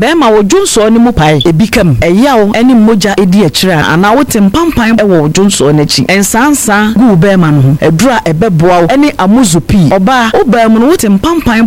be ma wo dwonso ne mu pae ebi kam eyawo ene moja edi akira ana wo tempampan e wo dwonso na chi ensansa gu be ma no ho edura ebeboa ene amuzupi oba oba mu no wo tempampan